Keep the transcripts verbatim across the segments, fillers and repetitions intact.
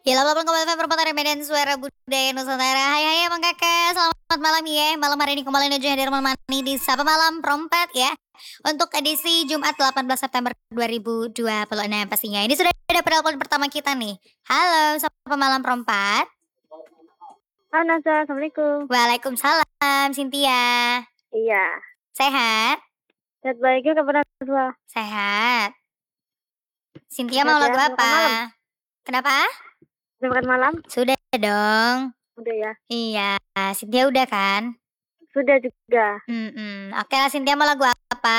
Ya, delapan koma delapan perempatan Medan Suara Budaya Nusantara. Hai hai Abang Kakak, selamat malam ya. Malam hari ini kembali Najwa hadir menemani di Sapa Malam Perempat ya. Untuk edisi Jumat delapan belas September dua ribu dua puluh enam pastinya. Ini sudah ada penelpon pertama kita nih. Halo, Sapa Malam Perempat. Halo Najwa, Assalamualaikum. Waalaikumsalam, Cynthia. Iya. Sehat? Sehat baik juga kabar Najwa. Sehat. Cynthia Sehat mau ya, lagu udah apa? makan malam? Kenapa? Udah makan malam? Sudah dong. Udah ya. Iya, Cynthia udah kan? Sudah juga. Mm-mm. Oke lah, Cynthia mau lagu apa?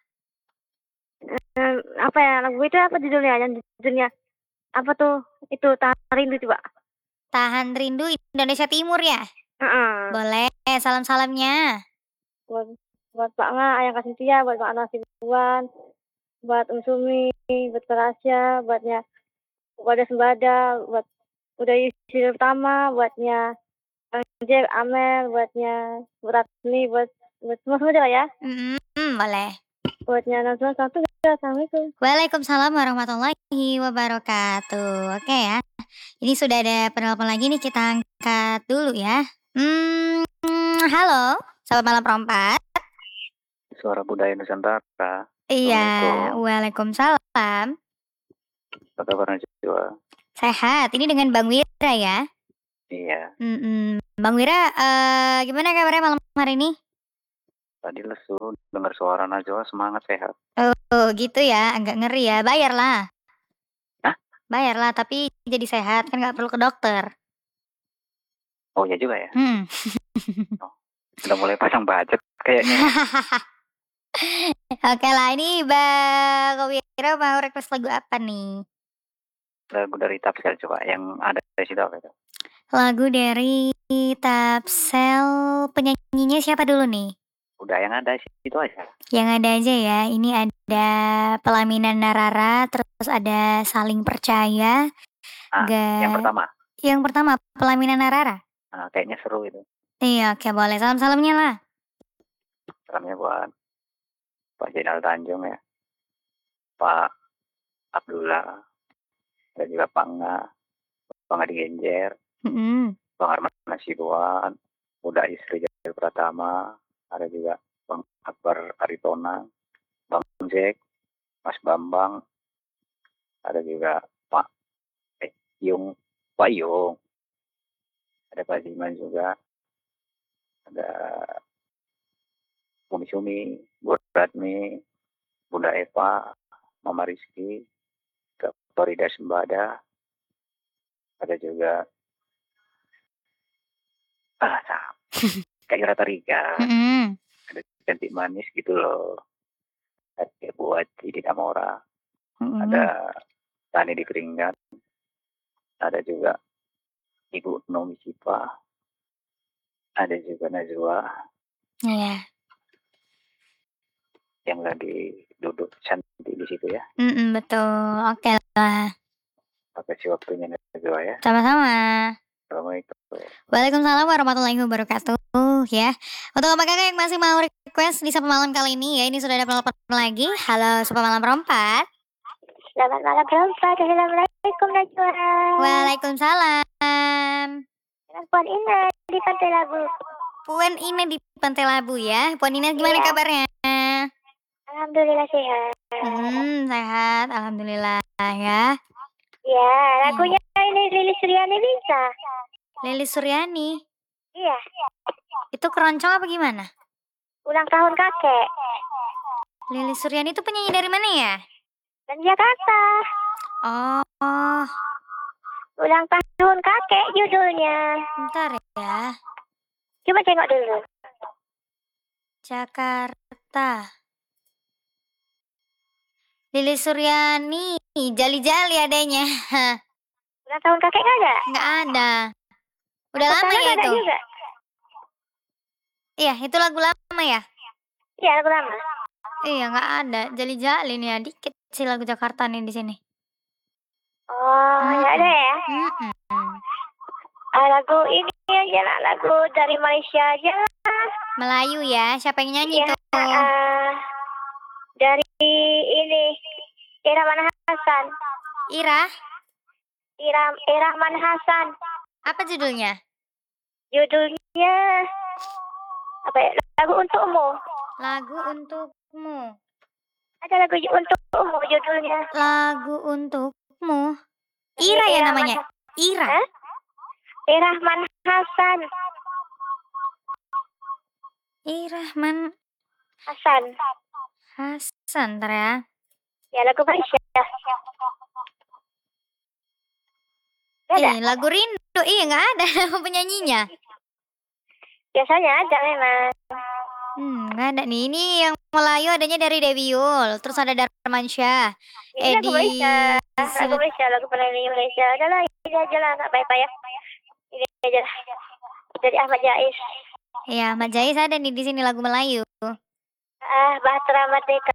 Eh, apa ya lagu itu apa judulnya? Yang judulnya apa tuh? Itu Tahan Rindu coba. Tahan Rindu Indonesia Timur ya? Heeh. Boleh, salam-salamnya. Buat buat Pak Nga, Ayang Kasintia, buat Pak Nasibuan, buat Um Sumi, buat Rasya, buatnya buat Sembada, buat udah isi pertama, buatnya Kang Jack, Amel, buatnya buat Ratni, buat buat semua semua juga ya. Mm-mm, boleh. Buatnya Najwa satu ya. Assalamualaikum. Waalaikumsalam warahmatullahi wabarakatuh. Oke ya. Ini sudah ada penelpon lagi nih, kita angkat dulu ya. Hmm, halo, selamat malam perempat. Suara Budaya Nusantara. Iya, waalaikumsalam. Apa kabar Najwa? Sehat. Ini dengan Bang Wira ya? Iya. Mm-mm. Bang Wira, uh, gimana kabarnya malam hari ini? Tadi lesu dengar suara Najwa, semangat sehat. Oh gitu ya, agak ngeri ya. Bayarlah. Hah? Bayarlah, tapi jadi sehat kan nggak perlu ke dokter. Oh ya juga ya. Hmm. Oh, udah mulai pasang budget kayaknya. Oke lah, ini Bang Wira mau request lagu apa nih? Lagu dari Tapsel coba, yang ada di situ apa itu? Lagu dari Tapsel, penyanyinya siapa dulu nih? Udah yang ada di situ aja. Yang ada aja ya. Ini ada Pelaminan Narara, terus ada Saling Percaya. Ah, Ga... yang pertama. Yang pertama Pelaminan Narara. Ah, kayaknya seru itu. Iya, oke boleh. Salam-salamnya lah. Salamnya buat Pak Jenal Tanjung ya, Pak Abdullah, dan juga Pak Nga, Pak Nga di Genjer, mm-hmm. Bang Arman Nasibuan, Uda Istri Jaya Pratama, ada juga Bang Akbar Aritona, Bang Jack, Mas Bambang, ada juga Pak eh, Yung, Pak Yung, ada Pak Ziman juga, ada Bumi Sumi, Bu Ratmi, Bunda Eva, Mama Rizky, Torida Sembada, ada juga ah sama kayak Rata Riga, mm-hmm. ada Cantik Manis gitu loh, ada buat Didi Namora, mm-hmm. ada Tani di Keringat, ada juga Ibu Nomi Sipa, ada juga Najwa, yeah. yang lagi duduk cantik di situ ya. Mm-mm, betul, oke okay lah. Makasih waktunya Najwa ya. Sama-sama. Assalamualaikum. Waalaikumsalam warahmatullahi wabarakatuh ya. Untuk Bapak Kakak yang masih mau request di Sapa Malam kali ini ya, ini sudah ada penelpon lagi. Halo Sapa Malam Perempat. Selamat malam Perempat. Assalamualaikum Najwa. Waalaikumsalam. Puan Ina di Pantai Labu. Puan Ina di Pantai Labu ya. Puan Ina gimana ya. Kabarnya? Alhamdulillah sehat. Hmm, sehat. Alhamdulillah ya. Ya, lagunya hmm. ini Lilis Suryani bisa. Lilis Suryani? Iya. Itu keroncong apa gimana? Ulang tahun kakek. Lilis Suryani itu penyanyi dari mana ya? Dari Jakarta. Oh. Ulang tahun kakek judulnya. Bentar ya. Coba tengok dulu. Jakarta. Lilis Suryani, jali-jali adanya. Ulang tahun kakek nggak ada? Nggak ada. Udah Aku lama ya itu? Juga. Iya, itu lagu lama ya? Iya, lagu lama. Iya, nggak ada. Jali-jali nih ya, dikit sih lagu Jakarta nih di sini. Oh, hmm. nggak ada ya? Hmm. Ah, lagu ini aja lah, lagu dari Malaysia aja. Melayu ya? Siapa yang nyanyi ya, tuh? Uh, dari ini Ira Mana Hasan. Ira? Iram Irahman Hasan. Apa judulnya? Judulnya apa ya? Lagu untukmu. Lagu untukmu. Ada lagu untukmu judulnya. Lagu untukmu. Ira ya Irahman namanya. Hasan. Ira. Hah? Irahman Hasan. Irahman Hasan. Hasan, ntar ya. Ya lagu Malaysia. Gak ada. Eh, lagu Rindu. Iya, nggak ada nama penyanyinya. Biasanya ada memang. Hmm, nggak ada nih. Ini yang Melayu adanya dari Dewi Yul. Terus ada Darmansyah. Ini lagu Malaysia. Edi Lagu Malaysia, lagu penyanyi Malaysia. Udah lah, ini aja lah, nggak payah-payah. Ini aja lah. Dari Ahmad Jais. Ya, Ahmad Jais ada nih di sini lagu Melayu. Ah, Bahtera Merdeka.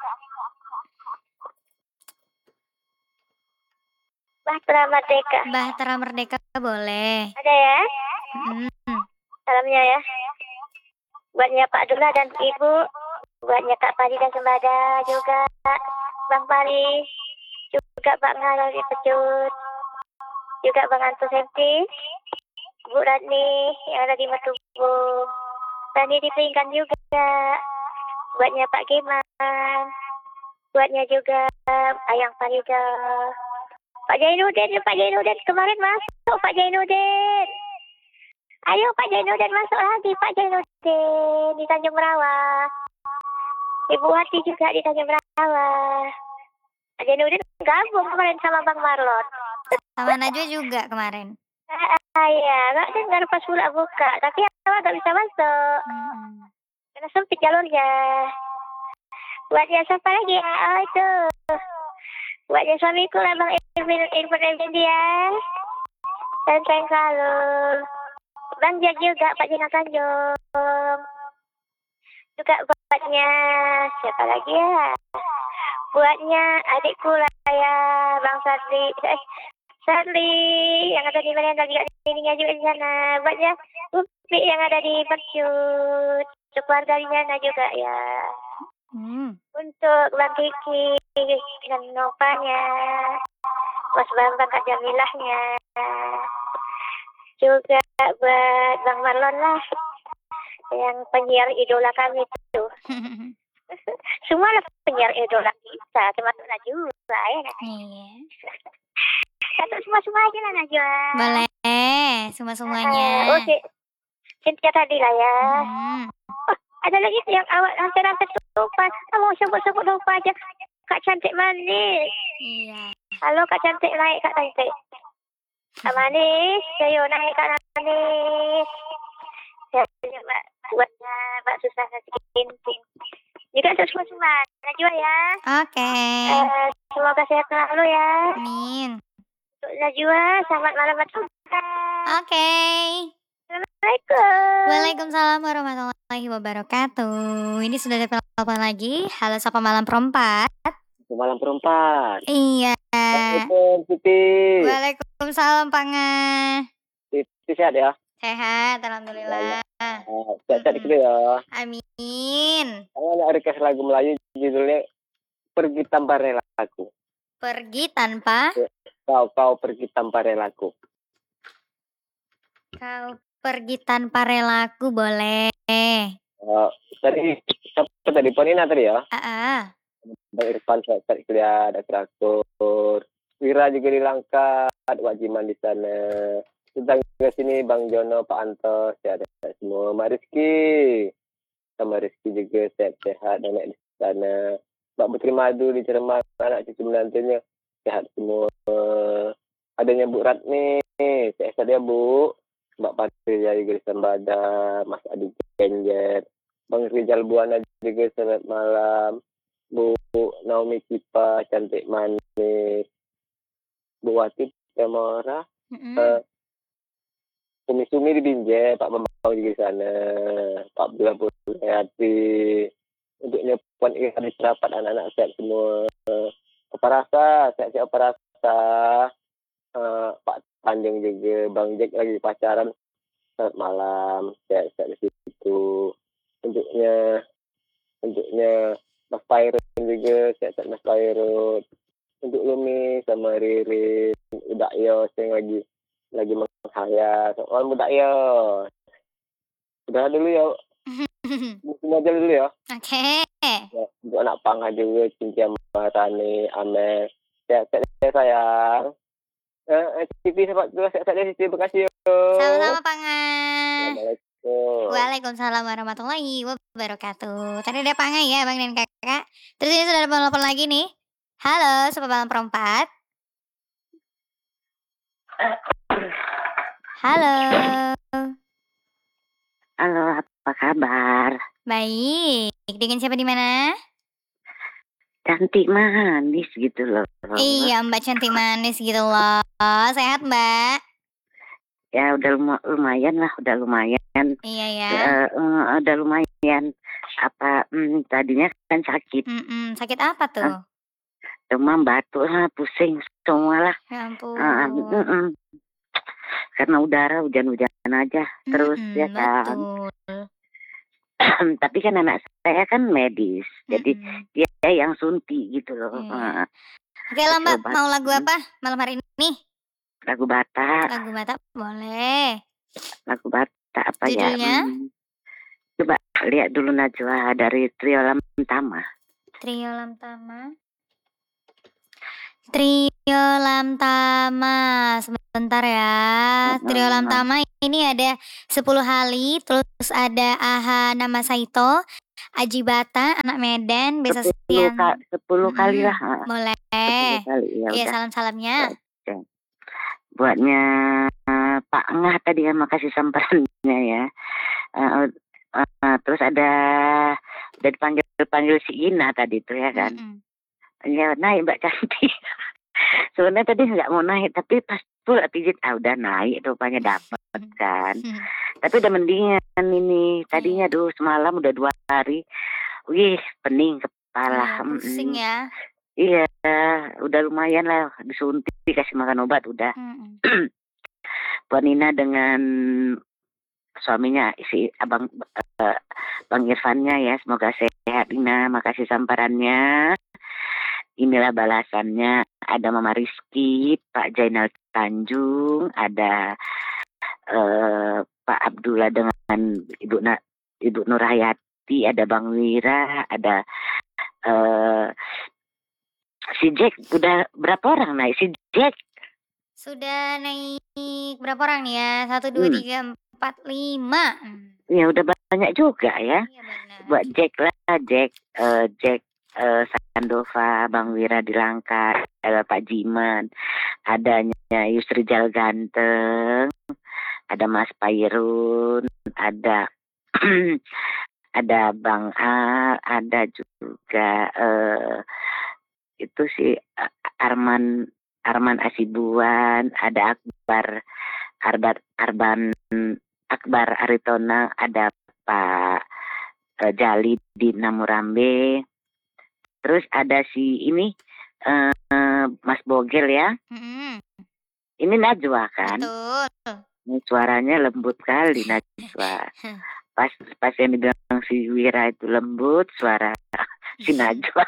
Bahtera Merdeka. Bahtera Merdeka boleh. Ada ya? Hmm. Salamnya ya. Buatnya Pak Abdullah dan Ibu. Buatnya Kak Pari dan Sembada juga. Bang Pari. Juga Pak Ngalal di Pecut. Juga Bang Anto Sempi. Bu Radni yang ada di Metubu. Rani diperingan juga. Buatnya Pak Giman. Buatnya juga Ayang Farida. Pak Jainuddin, Pak Jainuddin kemarin masuk Pak Jainuddin. Ayo Pak Jainuddin masuk lagi Pak Jainuddin di Tanjung Merawah. Ibu Wati juga di Tanjung Merawah. Pak Jainuddin gabung kemarin sama Bang Marlon. Sama Najwa juga kemarin. Ah ya, nggak dengar pas pula buka, tapi awak nggak bisa masuk. Hmm. Karena sempit jalurnya. Buatnya siapa lagi ya? Oh itu. Buatnya suamiku lah Bang Irfan Irfan India. Dan sayang selalu. Bang Jack juga Pak Jina Tanjung. Juga buatnya siapa lagi ya? Buatnya adikku lah ya Bang Sadli. Eh, Sadli yang ada di Medan juga ininya juga di sana. Buatnya Upi yang ada di Percut. Untuk keluarga di sana juga ya. Hmm. Untuk Bang Kiki dan Novanya, Mas Bambang Kak Jamilahnya, juga buat Bang Marlon lah, yang penyiar idola kami itu. Semua lah penyiar idola kita, termasuk Najwa ya. Iya. Satu semua-semua aja lah Najwa. Boleh, semua-semuanya. Uh, oh, si Cynthia tadi lah ya. Hmm. Oh, ada lagi yang awak hampir-hampir lupa. Kamu sebut-sebut lupa aja. Kak Cantik Manis. Iya. Halo Kak Cantik, naik Kak Cantik. Kak Manis, ayo naik Kak Manis. Ya, Mbak, buatnya Mbak Susah Ginting. Juga untuk semua-semua. Najwa ya. Oke. Eh, semoga sehat selalu ya. Amin. Untuk Najwa, selamat malam juga. Oke. Assalamualaikum. Waalaikumsalam warahmatullahi wabarakatuh. Ini sudah ada telepon lagi. Halo, Sapa Malam Perempat. Malam perempat. Iya. Assalamualaikum, Siti. Waalaikumsalam, Pak Nga. Siti sehat ya? Sehat, alhamdulillah. Oh, sehat-sehat dulu ya. Amin. Kamu ada request lagu Melayu judulnya Pergi Tanpa Relaku. Pergi tanpa Kau kau pergi tanpa relaku. kau pergi tanpa relaku boleh. Oh, tadi siapa tadi Ponina tadi ya? Ah, ah. Bang Irfan sehat kuliah ada teratur. Wira juga di Langkat, Wak Jiman di sana. Tentang ke sini Bang Jono, Pak Anto, sehat semua. Mak Rizky, sama Rizky juga sehat-sehat dan di sana. Mbak Putri Madu di Cermak, anak cucu menantunya sehat semua. Adanya Bu Ratni, sehat ya Bu. Mbak Patria juga di Sembada, Mas Adi Genjer, Bang Rizal Buana juga selamat malam. Bu Naomi Kipa, cantik manis. Bu Wati Temora, Mm-mm. uh, Sumi-Sumi di Binjai, Pak Bambang juga di sana. Pak Abdullah Burhayati. Untuknya Puan Ira di Serapat, anak-anak sehat semua. Apa rasa, sehat-sehat apa rasa. Uh, Pak Tanjung juga, Bang Jack lagi pacaran. Selamat malam, sehat-sehat di situ. Untuknya, untuknya Mas Pairut juga, sehat-sehat Mas Pairut. untuk Lumi sama Ririn, udah yo yang lagi lagi menghayat. Oh, udah yo. Udah dulu ya. Mungkin aja dulu ya. Oke. Ya, untuk anak pang aja juga Cintia Maharani, Ame. Sehat-sehat ya, sayang. Eh, T V sepak bola sehat-sehat ya, Siti. Bekasi yo. Sama-sama Panga. Assalamualaikum. Waalaikumsalam warahmatullahi wabarakatuh. Tadi ada Panga ya Bang dan Kakak. Terus ini sudah ada telepon lagi nih. Halo, Sobat Malam Perempat. Halo. Halo, apa kabar? Baik. Dengan siapa di mana? Cantik manis gitu loh. Iya, Mbak cantik manis gitu loh. Sehat, Mbak? Ya udah lum- lumayan lah, udah lumayan. Iya ya. Uh, uh, udah lumayan. Apa hmm, tadinya kan sakit. Mm-mm. Sakit apa tuh? Uh, demam, batuk, lah, pusing semua lah. Ya ampun. Uh, uh, uh, uh. Karena udara hujan-hujan aja terus Mm-mm, ya kan. Betul. Tapi kan anak saya kan medis, jadi Mm-mm. dia yang suntik gitu loh. Iya. Uh, Oke lah Mbak, obat. mau lagu apa malam hari ini? Lagu Batak, Lagu Batak boleh. lagu Batak apa Judulnya? ya? Hmm, coba lihat dulu Najwa dari Trio Lamtama. Trio Lamtama. Trio Lamtama. Sebentar ya. Trio Lamtama ini ada sepuluh Hali, terus ada Aha Nama Saito, Aji Bata, anak Medan, Besa Sepuluh, Siang. ka- sepuluh Mm-mm. kali lah. Boleh. Sepuluh kali ya Iya, udah. salam-salamnya. Buatnya uh, Pak Ngah tadi ya, makasih samperannya ya. Uh, uh, uh, terus ada udah dipanggil panggil si Ina tadi tuh ya kan. Mm-mm. Ya naik Mbak Cantik. Sebenarnya tadi nggak mau naik, tapi pas pulang pijit ah udah naik, rupanya dapat kan. Tapi udah mendingan ini. Tadinya Iya. duh semalam udah dua hari. Wih, pening kepala. Iya, pusing Mm-mm. ya. Iya, udah lumayan lah, disuntik, dikasih makan obat udah. Mm-mm. Puan Nina dengan suaminya si abang eh, Bang Irfannya ya, semoga sehat Nina, makasih samparannya. Inilah balasannya, ada Mama Rizky, Pak Jainal Tanjung, ada eh, Pak Abdullah dengan Ibu Na, Ibu Nurhayati, ada Bang Wira, ada eh, si Jack. Udah berapa orang naik si Jack? Sudah naik berapa orang nih ya? Satu, dua, Hmm. tiga, empat, lima. Hmm. Ya udah banyak juga ya. Iya benar. Buat Jack lah, Jack, eh, Jack eh, Sandova, Bang Wira di Langkat, ada Pak Jiman, adanya Yusri Jal Ganteng, ada Mas Pairun, ada ada Bang A, ada juga eh, itu si eh, Arman Arman Asibuan, ada Akbar Arbat Arban Akbar Aritona, ada Pak eh, Jali di Namurambe. Terus ada si ini eh, eh, Mas Bogel ya. Mm-mm. Ini Najwa kan. Betul. Ini suaranya lembut kali Najwa. Pas pas yang dibilang si Wira itu lembut, suara si Najwa.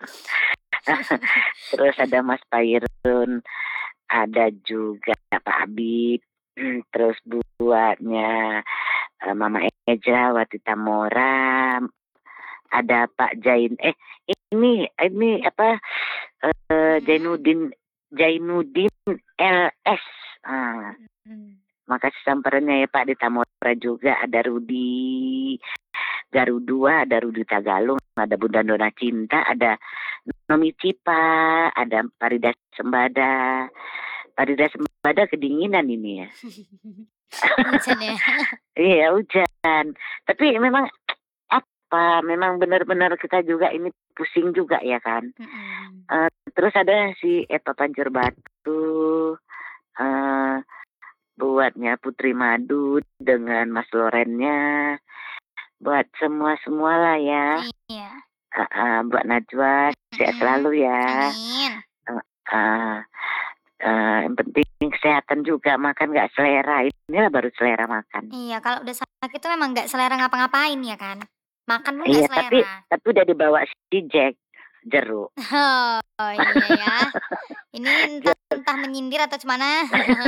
Terus ada Mas Pairun, ada juga Pak Habib. Terus buatnya uh, Mama Eja, Watita Mora, ada Pak Jain. Eh ini ini apa? Uh, Jainuddin Jainuddin L S. Ah, Hmm. makasih samparannya ya Pak di Tamora juga. Ada Rudi Garudua, ada Rudi Tagalung, ada Bunda Dona Cinta, ada Nomi Cipa, ada Parida Sembada. Parida Sembada kedinginan ini ya. Hujan ya. Iya hujan. Tapi memang apa? Memang benar-benar kita juga ini pusing juga ya kan. Mm-mm. Uh, terus ada si Eva Pancur Batu, uh, buatnya Putri Madu dengan Mas Lorennya, buat semua-semua lah ya. Iya. Uh, uh, buat Najwa sehat Mm-mm. selalu ya. Amin. Uh, uh, uh, yang penting kesehatan juga, makan nggak selera. Inilah baru selera makan. Iya, kalau udah sakit tuh memang nggak selera ngapa-ngapain ya kan. Makan pun nggak Iya, selera. tapi tapi udah dibawa si Jack. jeruk. Oh, iya ya. Ini entah, entah menyindir atau cemana.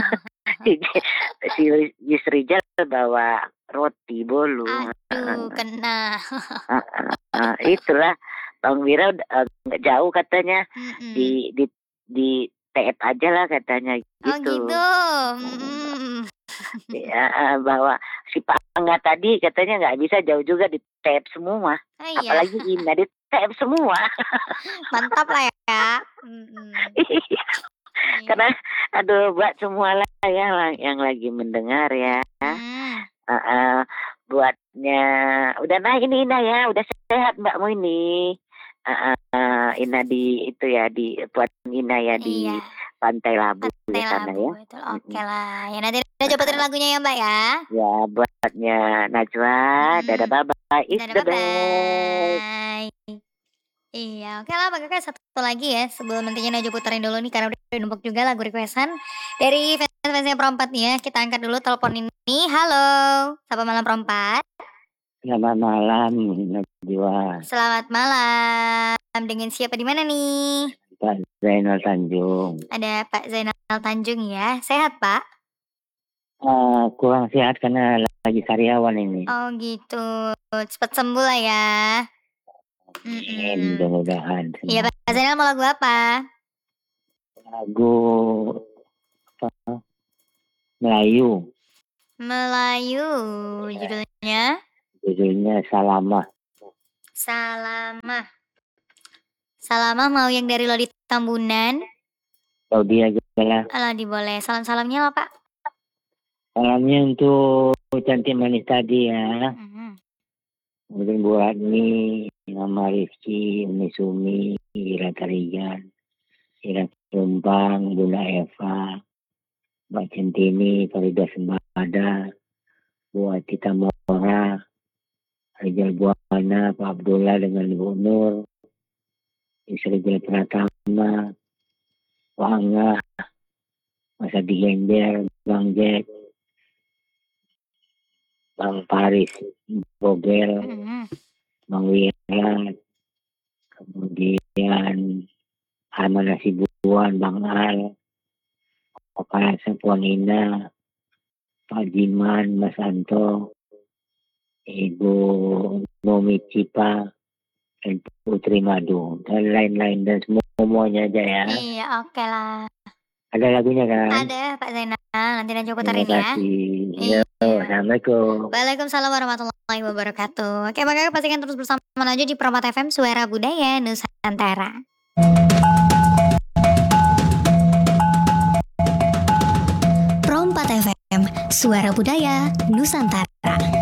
Si Yusrijal bawa roti bolu. Aduh, kena. Uh, uh, itulah Bang Wira uh, nggak jauh katanya. Mm-mm. di di di T F aja lah katanya gitu. Oh gitu. Mm. Ya, uh, bahwa si Pak Angga tadi katanya nggak bisa jauh juga di T F semua. Oh, iya. Apalagi Ina di T F semua. Mantap lah ya. Mm-mm. Iya. Karena aduh buat semua lah ya yang lagi mendengar ya. Hmm. Uh, uh, buatnya udah naik ini Ina ya, udah sehat Mbakmu ini. Uh, uh, Ina di itu ya di buat Ina ya di Iya. Pantai Labu Pantai di sana Labu, ya. betul. Oke lah. Ya nanti udah cobain lagunya ya Mbak ya. Ya buatnya Najwa, Hmm. dadah bye bye, is Dadah, the best. bye-bye. Iya, oke lah Mbak Kakak satu lagi ya sebelum nantinya Najwa puterin dulu nih karena udah numpuk juga lagu requestan dari fans-fansnya Perompat nih ya. Kita angkat dulu telepon ini. Halo, sapa malam Perompat. Selamat malam, Najwa. Selamat malam. Dengan siapa di mana nih? Pak Zainal Tanjung. Ada Pak Zainal Tanjung ya. Sehat Pak? Uh, kurang sehat karena lagi karyawan ini. Oh gitu. Cepat sembuh lah ya. Mm-mm. Mudah-mudahan. Iya Pak Zainal mau lagu apa? Lagu apa? Melayu. Melayu judulnya. Judulnya Salamah. Salamah. Salamah mau yang dari Lodi Tambunan. Kalau dia adalah Alah diboleh. Salam-salamnya lah Pak. salamnya untuk cantik manis tadi ya. Mhm. Kemudian buat ini Mama Rizky, Umi Sumi, Ira Tarigan, Ira Tumpang, Bunda Eva, Mbak Centini, Farida Sembada, buat Tita Mora, Rizal Buana, Pak Abdullah dengan Ibu Nur, Yusrijal Pratama, Pak Angga, Mas Adi Gender, Bang Jack, Bang Paris Bogel, Mhm. Bang Wira, kemudian Arman Nasibuan, Bang Al, Kepala Puan Ina, Pak Jiman, Mas Anto, Ibu Nomi Cipa, dan Putri Madu, dan lain-lain, dan semuanya aja ya. Iya oke lah. Ada lagunya kan? Ada Pak Zainal. Nanti Najwa Terima puterin ya. kasih. Iya. Yo, Assalamualaikum. Waalaikumsalam warahmatullahi wabarakatuh. Oke Mbak Kakak pastikan terus bersama Najwa di Perompat F M Suara Budaya Nusantara. Perompat F M Suara Budaya Nusantara.